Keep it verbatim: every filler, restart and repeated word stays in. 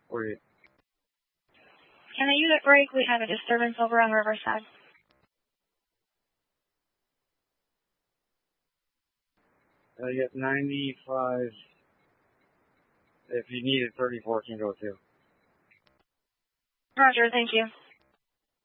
forty-eight. Can the unit break? We have a disturbance over on Riverside. Uh, you got ninety-five. If you needed thirty-four, can go too. Roger, thank you.